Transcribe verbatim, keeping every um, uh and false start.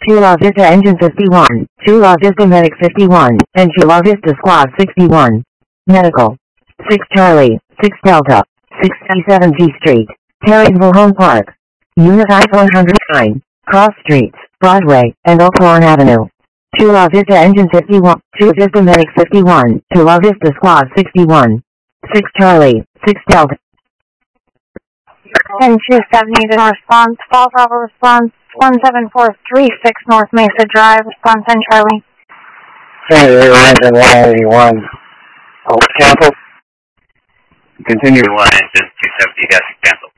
Chula Vista Engine fifty-one, Chula Vista Medic fifty-one, and Chula Vista Squad sixty-one. Medical. six Charlie, six Delta, six seventy-seven G Street, Terrysville Home Park. Unit I one oh nine, Cross Streets, Broadway, and Oaklawn Avenue. Chula Vista Engine fifty-one, Chula Vista Medic fifty-one, Chula Vista Squad sixty-one. six Charlie, six Delta. ten two seventy to response, Fall Bravo response, one seven four three six North Mesa Drive, response ten Charlie. Hey, engine one eighty-one. Oh, cancel. Continue one engine two seventy dash cancel.